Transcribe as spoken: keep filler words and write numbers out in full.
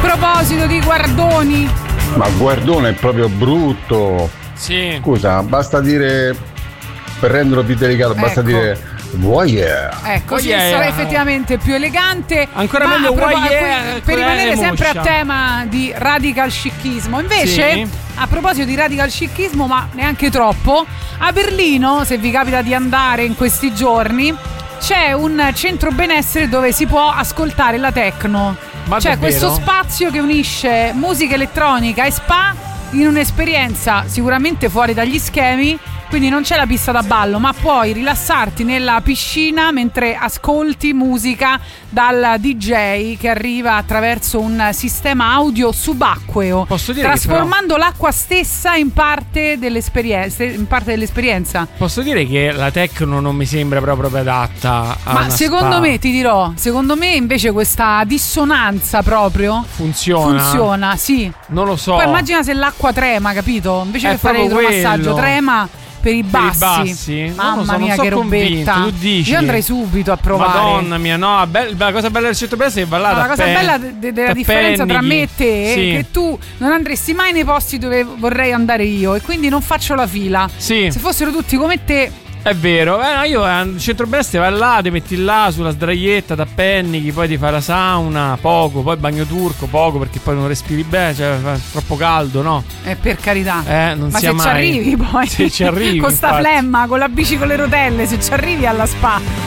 proposito di guardoni. Ma guardone è proprio brutto. Sì. Scusa, basta dire, per renderlo più delicato, Ecco. basta dire voyeur. Ecco, sì, Voyeur. sarà effettivamente più elegante. Ancora ma meglio a propo- voyeur, per rimanere con sempre a Muscia. tema di radical scichismo. Invece, Sì. a proposito di radical scichismo, ma neanche troppo, a Berlino, se vi capita di andare in questi giorni, c'è un centro benessere dove si può ascoltare la techno. Ma C'è davvero? questo spazio che unisce musica elettronica e spa in un'esperienza sicuramente fuori dagli schemi. Quindi non c'è la pista da ballo, ma puoi rilassarti nella piscina mentre ascolti musica dal D J che arriva attraverso un sistema audio subacqueo, Posso dire trasformando l'acqua stessa in parte dell'esperienza. In parte dell'esperienza. Posso dire che la techno non mi sembra proprio adatta a Ma una secondo spa. me, ti dirò, secondo me invece questa dissonanza proprio funziona. funziona, sì. Non lo so. Poi immagina se l'acqua trema, capito? Invece È che fare proprio l'idromassaggio, quello. trema per i Per i bassi. bassi? Non lo Mamma so, non mia, so che convinto. robetta. Tu dici Io che- andrei subito a provare. Madonna mia, no, be- la cosa bella del centro benessere è che va là No, da la cosa pen- bella de- de- della da differenza tra me e te è Sì. che tu non andresti mai nei posti dove vorrei andare io e quindi non faccio la fila. Sì. Se fossero tutti come te, È vero, eh, no, io al centro benessere vai là, ti metti là sulla sdraietta, t'appennighi, poi ti fai la sauna, poco, poi bagno turco, poco perché poi non respiri bene, cioè fa troppo caldo, no? è per carità. Eh, non Ma sia se mai. ci arrivi poi Se ci arrivi, con sta infatti. flemma, con la bici con le rotelle, se ci arrivi alla spa.